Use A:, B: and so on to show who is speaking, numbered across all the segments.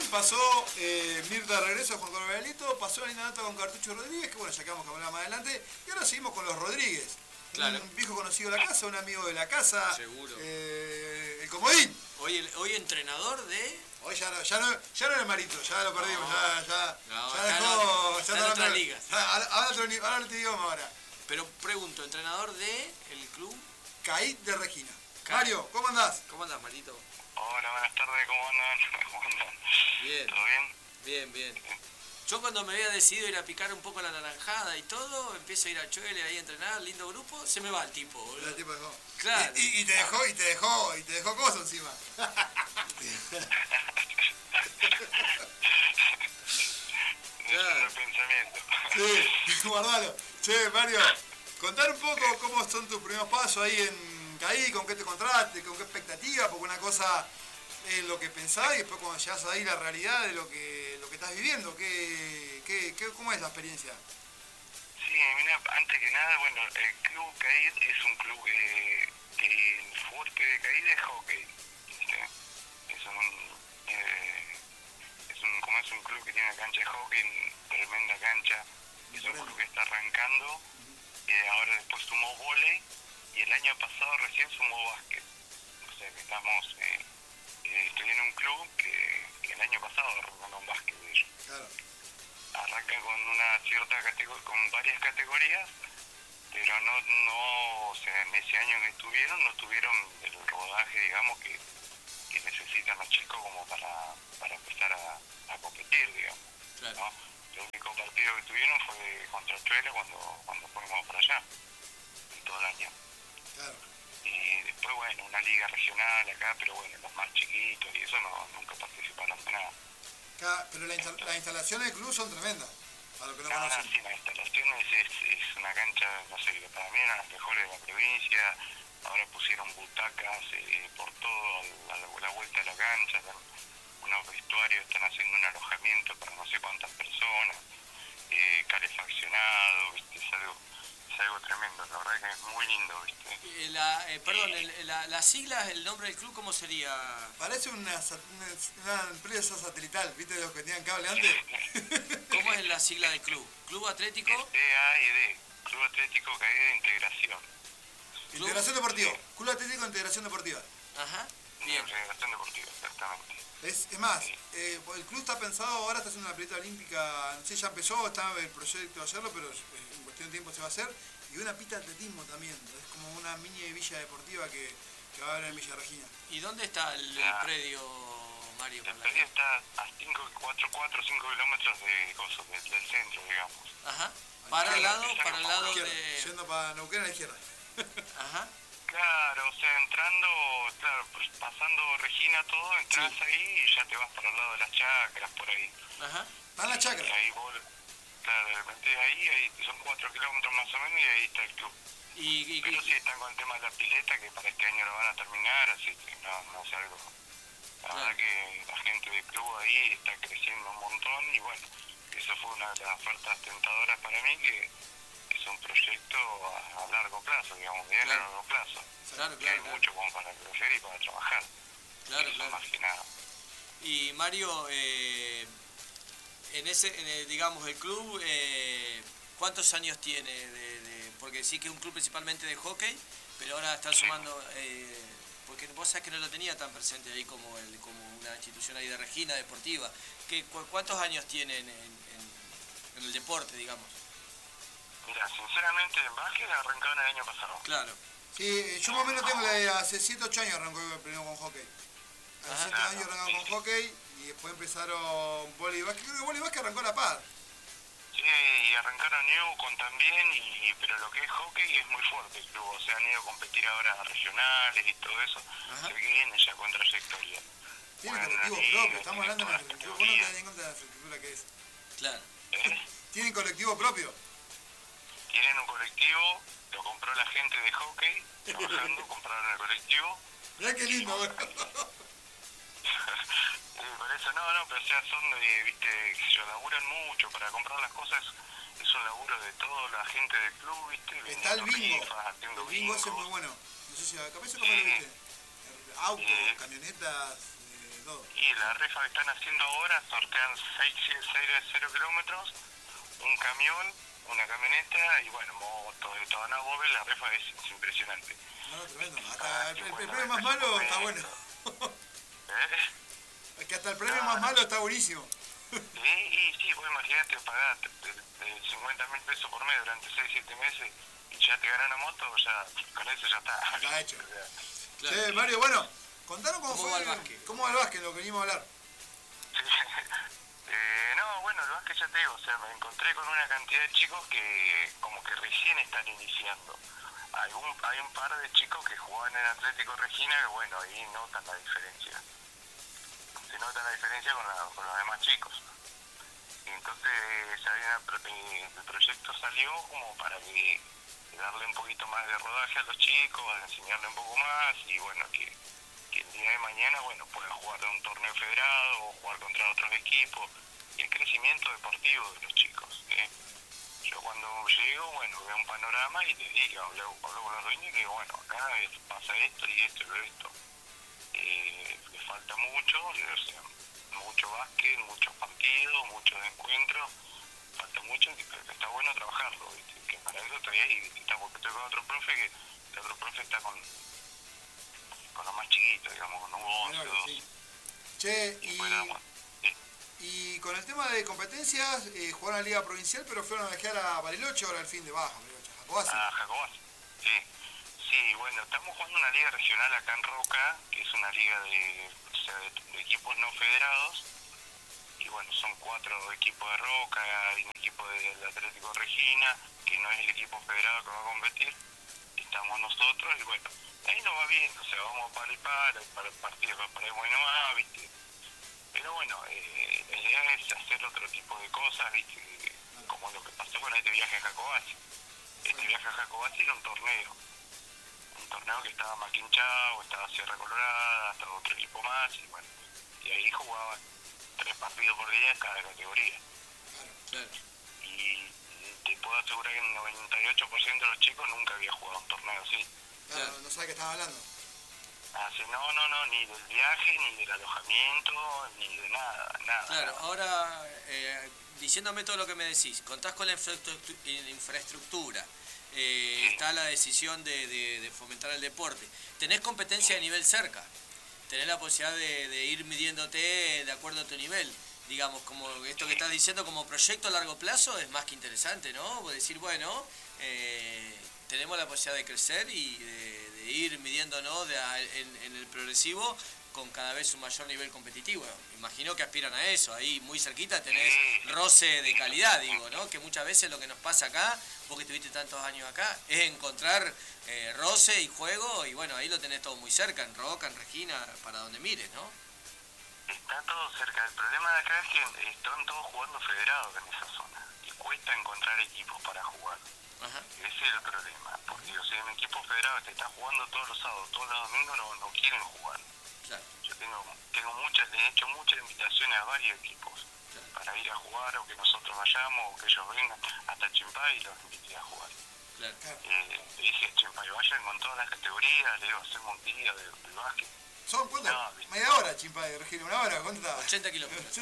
A: pasó Mirta de regreso con Corbalito, pasó la linda nota con Cartucho Rodríguez, que bueno, ya quedamos que hablar más adelante, y ahora seguimos con los Rodríguez.
B: Claro.
A: Un viejo conocido de la casa, un amigo de la casa.
B: Seguro.
A: El Comodín.
B: Hoy entrenador de...
A: Hoy ya no era Marito, ya lo perdimos, ya
B: dejó... Está en otras ligas.
A: Habla otro idioma ahora.
B: Pero pregunto, entrenador de el club...
A: Caí de Regina. Mario, ¿cómo andás?
B: ¿Cómo andás, Marito?
C: Hola, buenas tardes, ¿cómo andan? ¿Cómo andan?
B: Bien.
C: ¿Todo bien?
B: Bien. Yo cuando me había decidido ir a picar un poco la naranjada y todo, empiezo a ir a Choele ahí a entrenar, lindo grupo, se me va el tipo, boludo.
A: El tipo dejó.
B: Claro.
A: Y te dejó cosas encima.
C: Claro. El pensamiento.
A: Sí, guardalo. Che, Mario, contar un poco cómo son tus primeros pasos ahí en Caí, con qué te encontraste, con qué expectativa, porque una cosa es lo que pensás y después cuando llegas ahí la realidad de lo que estás viviendo, ¿cómo es la experiencia?
C: Sí, mira, antes que nada, bueno, el club Caí es un club que el fuerte de Caí es hockey, ¿viste? Como es un club que tiene una cancha de hockey, tremenda cancha, es un club que está arrancando, ahora después sumó vóley y el año pasado recién sumó básquet, o sea que estamos, estoy en un club que el año pasado arrancaron básquet de ellos.
A: Claro.
C: Arrancan con una cierta con varias categorías, pero no, o sea, en ese año que estuvieron, no tuvieron el rodaje, digamos, que necesitan los chicos como para empezar a competir, digamos.
B: Claro.
C: ¿No? El único partido que tuvieron fue contra Chuela cuando fuimos para allá, en todo el año.
A: Claro.
C: Y después, bueno, una liga regional acá, pero bueno, los más chiquitos y eso nunca participaron de nada.
A: Pero las instalaciones del club son tremendas, para los que no
C: No,
A: conocen.
C: sí, la instalación es una cancha, no sé, para mí una de las mejores de la provincia. Ahora pusieron butacas por todo a la vuelta de la cancha, unos vestuarios, están haciendo un alojamiento para no sé cuántas personas, calefaccionado, ¿viste? Es algo tremendo, la verdad que es muy lindo, ¿viste?
B: Perdón, la sigla, el nombre del club, ¿cómo sería?
A: Parece una empresa satelital, ¿viste de los que tenían cable antes?
B: ¿Cómo es la sigla del club? ¿Club Atlético?
C: CAED, Club Atlético Caí de Integración.
A: Integración Deportiva. Club Atlético de Integración Deportiva.
B: Ajá, bien.
C: Integración Deportiva, exactamente.
A: Es más, el club está pensado, ahora está haciendo una pileta olímpica, no sé, ya empezó, está el proyecto de hacerlo, pero en cuestión de tiempo se va a hacer, y una pista de atletismo también, es como una mini villa deportiva que va a haber en Villa Regina.
B: ¿Y dónde está el predio, Mario?
C: El predio está a 5 kilómetros del centro, digamos.
B: Ajá, para el lado de...
A: Yendo para Neuquén a la izquierda.
B: Ajá.
C: Claro, o sea, entrando, claro, pues pasando Regina todo, entras ahí y ya te vas para el lado de las chacras, por ahí.
B: Ajá.
A: ¿Van las chacras?
C: Y ahí vos, claro, de repente ahí son 4 kilómetros más o menos y ahí está el club. Pero sí, están con el tema de la pileta, que para este año lo van a terminar, así que no es algo. La verdad que la gente del club ahí está creciendo un montón y bueno, eso fue una de las ofertas tentadoras para mí, que es un proyecto a largo plazo, digamos, bien a largo plazo.
B: Claro,
C: que hay mucho como para crecer y para trabajar.
B: Claro,
C: eso más que nada.
B: Y Mario, digamos, el club, ¿cuántos años tiene? Porque sí que es un club principalmente de hockey, pero ahora está sumando, porque vos sabés que no lo tenía tan presente ahí como una institución ahí de Regina deportiva. ¿Cuántos años tienen en el deporte, digamos?
C: Mira, sinceramente en básquet arrancaron el año pasado.
B: Claro.
A: Sí, yo más o menos tengo la idea, hace 7 8 años arrancó primero con hockey. Hace 7 años arrancaron con hockey y después empezaron vóley y básquet. Creo que vóley y básquet arrancó a la par.
C: Sí, y arrancaron Newcon también, pero lo que es hockey es muy fuerte el club. O sea, han ido a competir ahora a regionales y todo eso. Se ve que viene ya con trayectoria.
A: Tiene colectivo propio, estamos hablando de la infraestructura. Vos no te das en cuenta de la infraestructura que es.
B: Claro.
A: ¿Tienen colectivo propio?
C: Tienen un colectivo, lo compró la gente de hockey, trabajando, compraron el colectivo.
A: Mirá qué lindo, güey.
C: Por eso pero o sea, son, viste, que laburan mucho para comprar las cosas, es un laburo de toda la gente del club, viste.
A: Está el bingo,
C: haciendo
A: el bingo ese es muy bueno. No sé si capaz se lo viste. Autos, camionetas, todo.
C: Y la rifa que están haciendo ahora, sortean 6 de 0 kilómetros, un camión, una camioneta y bueno, moto, de todo. No, vos ves, la rifa es impresionante.
A: No, tremendo. Hasta el premio más malo está bueno. Es que hasta el premio más malo está buenísimo.
C: Sí, vos imagínate pagar 50.000 pesos por mes durante 6-7 meses y ya te ganan la moto, ya con eso ya está.
A: Está hecho. Claro. Sí, Mario, bueno, contanos cómo va el básquet. ¿Cómo va el básquet, lo que venimos a hablar?
C: No, bueno, el básquet ya te digo, o sea, me encontré con una cantidad de chicos que como que recién están iniciando. Hay un par de chicos que jugaban en Atlético Regina que bueno, ahí notan la diferencia. Se nota la diferencia con los demás chicos. Y entonces el proyecto salió como para que darle un poquito más de rodaje a los chicos, enseñarle un poco más y bueno, que el día de mañana bueno puedan jugar de un torneo federado o jugar contra otros equipos y el crecimiento deportivo de los chicos. Yo cuando llego, bueno, veo un panorama y les digo, hablo con los dueños y digo, bueno, acá pasa esto y esto y esto. Le falta mucho, o sea, mucho básquet, muchos partidos, muchos encuentros, falta mucho, pero que está bueno trabajarlo, ¿viste? Que para eso estoy ahí, porque estoy con otro profe, que el otro profe está con los más chiquitos, digamos, con Hugo 11, 12.
A: Sí. Che, y con el tema de competencias, jugaron en la Liga Provincial, pero fueron a viajar a Bariloche, ahora al fin de baja, Jacobasi.
C: Jacobasi, sí. Sí, bueno, estamos jugando una liga regional acá en Roca, que es una liga de equipos no federados, y bueno, son 4 equipos de Roca, hay un equipo del Atlético Regina, que no es el equipo federado que va a competir, estamos nosotros, y bueno, ahí nos va bien, o sea, vamos para el partido que para bueno más, ¿viste? Pero bueno, la idea es hacer otro tipo de cosas, ¿viste? Como lo que pasó con este viaje a Jacobasi. Este viaje a Jacobasi era un torneo que estaba Maquinchao, estaba Sierra Colorada, estaba otro equipo más, y bueno, y ahí jugaban 3 partidos por día en cada categoría.
B: Claro.
C: Y te puedo asegurar que el 98% de los chicos nunca había jugado un torneo así.
A: Claro, no sabe qué estaba hablando.
C: No, ni del viaje, ni del alojamiento, ni de nada.
B: Claro, ahora, diciéndome todo lo que me decís, contás con la infraestructura, sí. Está la decisión de fomentar el deporte. ¿Tenés competencia de nivel cerca? ¿Tenés la posibilidad de ir midiéndote de acuerdo a tu nivel? Digamos, como esto que estás diciendo como proyecto a largo plazo es más que interesante, ¿no? Vos decir, bueno, tenemos la posibilidad de crecer y de ir midiéndonos en el progresivo con cada vez un mayor nivel competitivo. Imagino que aspiran a eso, ahí muy cerquita tenés roce de calidad, digo, ¿no? Que muchas veces lo que nos pasa acá, vos que estuviste tantos años acá, es encontrar roce y juego, y bueno, ahí lo tenés todo muy cerca, en Roca, en Regina, para donde mires, ¿no?
C: Está todo cerca. El problema de acá es que están todos jugando federados en esa zona y cuesta encontrar equipos para jugar. Ajá. Ese es el problema, porque o sea, un equipo federado te está jugando todos los sábados, todos los domingos no quieren jugar.
B: Claro.
C: Yo he hecho muchas invitaciones a varios equipos, claro, para ir a jugar, o que nosotros vayamos, o que ellos vengan, hasta Chimpay los invité a jugar.
B: Claro.
C: Le dije a Chimpay, vayan con todas las categorías, le digo, hacemos un día de básquet.
A: ¿Son cuánto? No, media hora, Chimpay, Regina, una hora, ¿cuánto?
B: 80 kilómetros.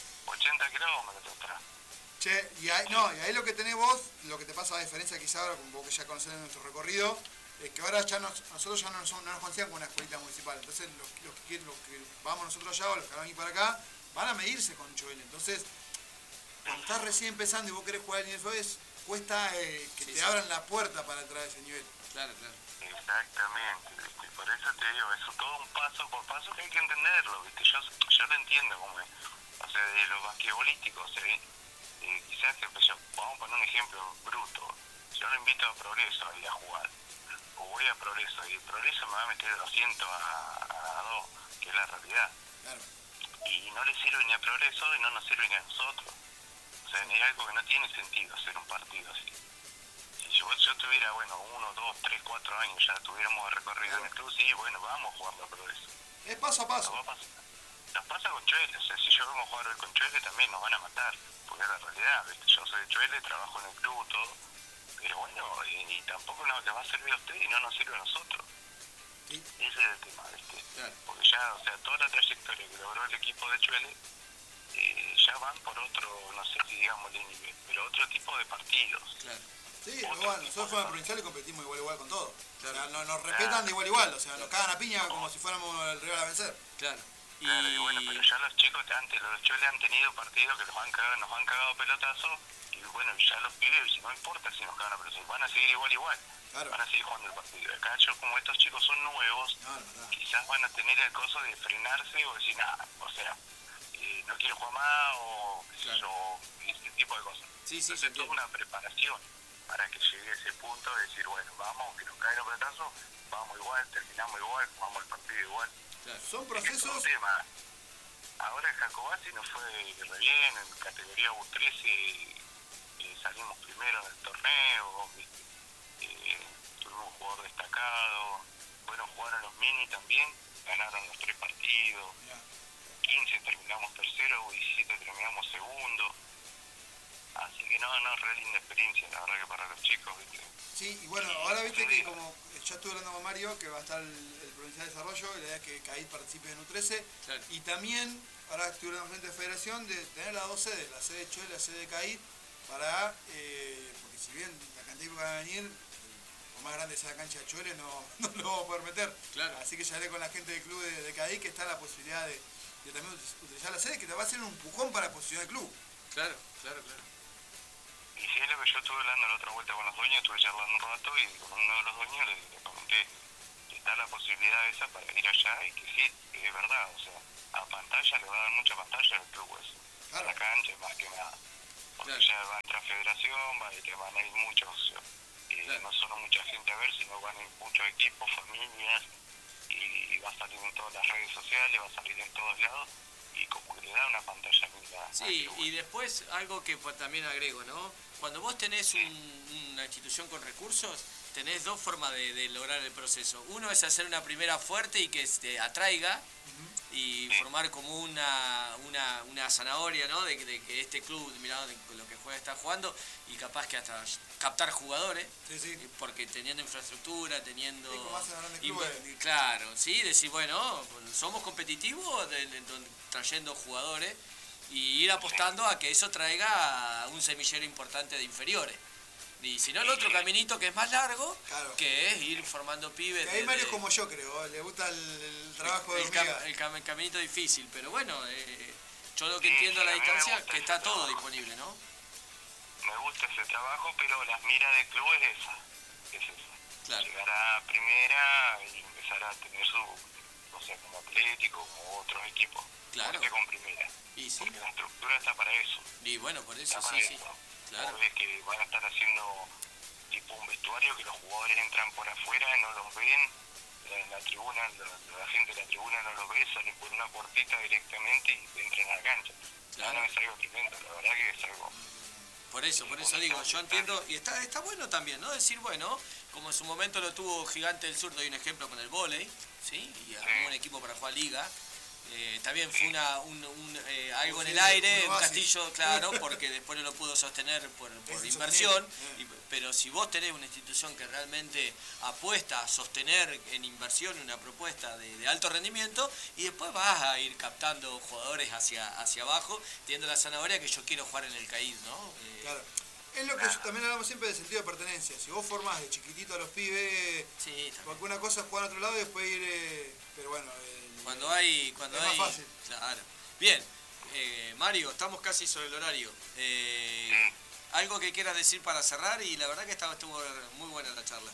C: 80 kilómetros atrás.
A: Che, y ahí lo que tenés vos, lo que te pasa a diferencia quizá ahora, con vos que ya conocés nuestro recorrido, es que ahora ya nosotros ya no nos consideran como una escuelita municipal. Entonces los que vamos nosotros allá o los que van a ir para acá, van a medirse con Choel. Entonces, cuando estás recién empezando y vos querés jugar al nivel FOES, cuesta que te abran la puerta para entrar a ese nivel.
B: Claro.
C: Exactamente, ¿viste? Por eso te digo, eso todo un paso por paso que hay que entenderlo, ¿viste? Yo lo entiendo como es. O sea, de los basquetbolísticos, quizás vamos a poner un ejemplo bruto. Yo lo invito a Progreso a ir a jugar, o voy a Progreso, y el Progreso me va a meter 200 a 2, que es la realidad.
A: Claro.
C: Y no le sirve ni a Progreso y no nos sirve ni a nosotros. O sea, es algo que no tiene sentido hacer un partido así. Si yo tuviera, 1, 2, 3, 4 años, ya tuviéramos recorrido en el club, sí, bueno, vamos a jugarlo a Progreso.
A: Es paso a paso.
C: Nos pasa con Choele, o sea, si yo vamos a jugar hoy con Choele también nos van a matar, porque es la realidad, ¿viste? Yo soy de Choele, trabajo en el club, todo, pero bueno, y tampoco les va a servir a ustedes y no nos sirve a nosotros.
A: Sí.
C: Ese es el tema, ¿viste?
B: Claro.
C: Porque ya, o sea, toda la trayectoria que logró el equipo de Chuele, ya van por otro, no sé si digamos de nivel, pero otro tipo de partidos.
B: Claro.
A: Sí, igual, nosotros fuimos al provincial y competimos igual con todo.
B: Claro.
A: O sea, nos respetan de igual, o sea, nos cagan a piña como si fuéramos el rival a vencer.
B: Claro.
C: Claro, y bueno, pero ya los chicos antes, los Chuele han tenido partidos que nos han cagado pelotazos, y bueno, ya los pibes, si no importa si nos cagan a pelotazos, van a seguir igual.
A: Claro.
C: Van a seguir jugando el partido. Acá yo, como estos chicos son nuevos, quizás van a tener el coso de frenarse o decir, nada, o sea, no quiero jugar más o qué sé yo, ese tipo de cosas.
B: Sí,
C: entonces toda una preparación para que llegue a ese punto de decir, bueno, vamos, que nos caigan los pelotazos, vamos igual, terminamos igual, jugamos el partido igual.
A: Claro. Son procesos.
C: Ahora el Jacobasi nos fue re bien, en categoría U13 salimos primero en el torneo, tuvimos un jugador destacado, jugaron los mini también, ganaron los 3 partidos, 15 terminamos tercero, U17 terminamos segundo, así que no, re linda experiencia, la verdad que para los chicos, ¿viste?
A: Sí, y bueno, ahora viste que como ya estuve hablando con Mario, que va a estar el Provincial de Desarrollo, y la idea es que CAID participe en U13,
B: claro.
A: Y también, ahora estuve hablando con gente de Federación, de tener las 2 sedes, la sede de Chuele y la sede de CAID, para, porque si bien la cantidad que va a venir, por más grande sea la cancha de Chuele, no lo vamos a poder meter.
B: Claro.
A: Así que ya hablé con la gente del club de CAID, que está la posibilidad de también utilizar la sede, que te va a hacer un empujón para posicionar el club.
B: Claro.
C: Y sí, es lo que yo estuve hablando la otra vuelta con los dueños, estuve charlando un rato y con uno de los dueños le comenté que está la posibilidad esa para ir allá y que sí, que es verdad, o sea, a pantalla le va a dar mucha pantalla al club eso, a la cancha más que nada, porque ya va a entrar federación, van a ir muchos, no solo mucha gente a ver, sino van a ir muchos equipos, familias, y va a salir en todas las redes sociales, va a salir en todos lados, y como que le da una pantalla linda.
B: Sí, y después algo que también agrego, ¿no? Cuando vos tenés una institución con recursos, tenés 2 formas de lograr el proceso. Uno es hacer una primera fuerte y que te atraiga y formar como una zanahoria, ¿no? De que este club, mirá, de lo que juega está jugando, y capaz que hasta captar jugadores, porque teniendo infraestructura, teniendo... Claro, sí, decir, bueno, somos competitivos trayendo jugadores y ir apostando a que eso traiga un semillero importante de inferiores. Y si no, el otro caminito que es más largo, que es ir formando pibes.
A: Que ahí Mario es como yo, creo, le gusta el trabajo de hormiga.
B: El caminito difícil, pero bueno, yo lo que entiendo a la distancia que está todo disponible, ¿no?
C: Me gusta ese trabajo, pero la mira del club es esa. Claro. Llegar a primera y empezar a tener su, o sea, como Atlético, como otros equipos.
B: Claro.
C: Con primera.
B: Y sí.
C: Porque la estructura está para eso.
B: Y bueno, por eso, sí.
C: Claro. Vos ves que van a estar haciendo tipo un vestuario que los jugadores entran por afuera, no los ven, la tribuna, la gente de la tribuna no los ve, salen por una puertita directamente y entran a la cancha. Claro. No, es algo tremendo, la verdad que es algo...
B: Por eso digo, yo entiendo, y está bueno también, ¿no? Decir, bueno, como en su momento lo tuvo Gigante del Sur, doy un ejemplo con el vóley, ¿sí? Y armó un equipo para jugar liga. También fue algo en el aire, un castillo, claro, porque después no lo pudo sostener por inversión, pero si vos tenés una institución que realmente apuesta a sostener en inversión una propuesta de alto rendimiento, y después vas a ir captando jugadores hacia abajo, teniendo la zanahoria que yo quiero jugar en el CAID, ¿no?
A: Claro. Es lo que también hablamos siempre del sentido de pertenencia. Si vos formás de chiquitito a los pibes, porque una cosa es jugar a otro lado y después ir... pero bueno...
B: Cuando hay...
A: más fácil.
B: Claro. Bien, Mario, estamos casi sobre el horario. ¿Algo que quieras decir para cerrar? Y la verdad que estuvo muy buena la charla.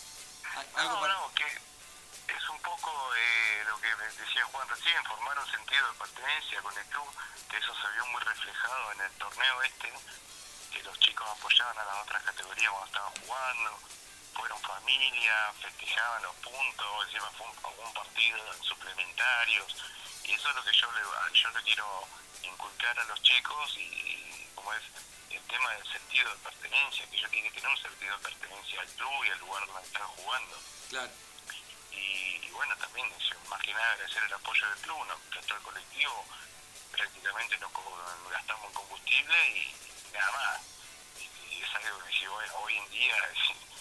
C: No, que es un poco lo que decía Juan recién, formar un sentido de pertenencia con el club, que eso se vio muy reflejado en el torneo que los chicos apoyaban a las otras categorías cuando estaban jugando, fueron familia, festejaban los puntos, encima fue un partido en suplementarios, y eso es lo que yo le quiero inculcar a los chicos, y como es el tema del sentido de pertenencia, que ellos tienen que tener un sentido de pertenencia al club y al lugar donde están jugando.
B: Claro.
C: Y bueno, también, más que nada agradecer el apoyo del club, nos prestó el colectivo, prácticamente nos gastamos en combustible y nada más. Y es algo que hoy en día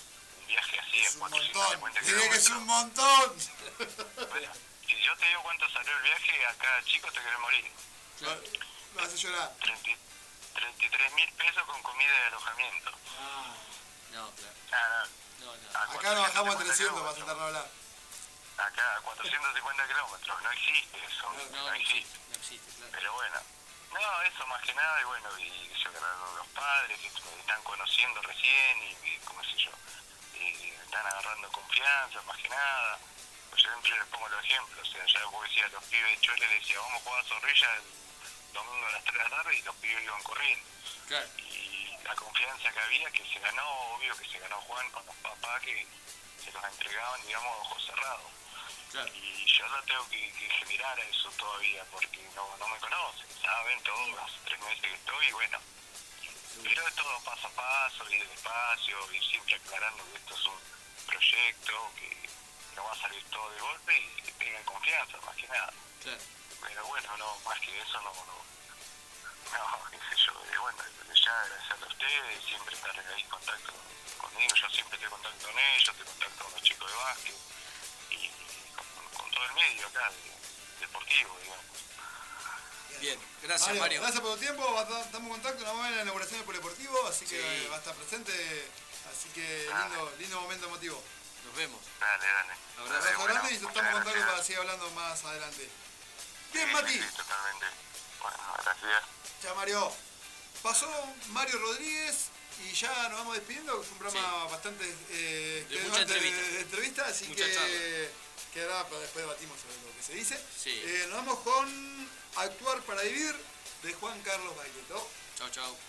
C: viaje así
A: es
C: a
A: un
C: 450
A: montón.
C: kilómetros.
A: Diré que es un montón.
C: Bueno, si yo te digo cuánto salió el viaje, a cada chico te querés morir.
A: Claro. Me hace llorar.
C: 33.000 pesos con comida y alojamiento.
B: No, claro.
A: Acá nos bajamos a 300 para sentarnos a hablar.
C: Acá a 450 kilómetros, no existe eso, no existe.
B: No existe, claro.
C: Pero bueno, no, eso más que nada, y bueno, y yo que los padres que me están conociendo recién y cómo sé yo, y están agarrando confianza, más que nada. Pues yo siempre les pongo el ejemplo, o sea, ya como decía, los pibes de Chole les decía, vamos a jugar a Zorrilla el domingo a las 3 de la tarde y los pibes iban corriendo.
B: Claro.
C: Y la confianza que había, que se ganó, obvio que se ganó Juan con los papás que se los entregaban, digamos, a ojos cerrados.
B: Claro.
C: Y yo no tengo que generar eso todavía porque no me conocen, saben todo, hace 3 meses que estoy y bueno. Pero es todo paso a paso y despacio y siempre aclarando que esto es un proyecto, que no va a salir todo de golpe y que tengan confianza, más que nada.
B: Claro.
C: Pero bueno, no, más que eso no, qué sé yo, bueno, ya agradecerle a ustedes, siempre estar ahí en contacto conmigo, yo siempre estoy en contacto con ellos, estoy en contacto con los chicos de básquet y con todo el medio acá, deportivo, digamos.
B: Bien, gracias Mario.
A: Gracias por tu tiempo, estamos en contacto, nos vemos en la inauguración del Polideportivo, así que
B: Sí.
A: va a estar presente, así que lindo momento emotivo.
B: Nos vemos.
C: Dale.
A: Abrazo grande y estamos en contacto para seguir hablando más adelante. Bien, Mati.
C: Sí, totalmente. Bueno, gracias.
A: Ya, Mario. Pasó Mario Rodríguez y ya nos vamos despidiendo. Fue un programa bastante
B: de mucha
A: entrevista, así
B: mucha
A: que ahora después debatimos sobre lo que se dice.
B: Sí.
A: Nos vamos con Actuar para Vivir de Juan Carlos Baglietto.
B: Chau.